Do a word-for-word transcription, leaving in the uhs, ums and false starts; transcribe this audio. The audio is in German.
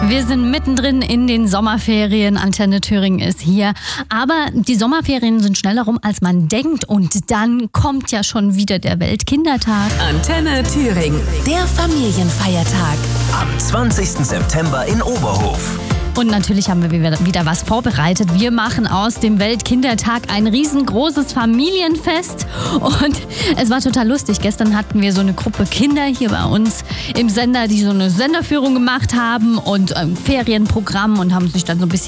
Wir sind mittendrin in den Sommerferien. Antenne Thüringen ist hier. Aber die Sommerferien sind schneller rum, als man denkt. Und dann kommt ja schon wieder der Weltkindertag. Antenne Thüringen, der Familienfeiertag. Am zwanzigsten September in Oberhof. Und natürlich haben wir wieder was vorbereitet. Wir machen aus dem Weltkindertag ein riesengroßes Familienfest. Und es war total lustig. Gestern hatten wir so eine Gruppe Kinder hier bei uns im Sender, die so eine Senderführung gemacht haben und ein Ferienprogramm und haben sich dann so ein bisschen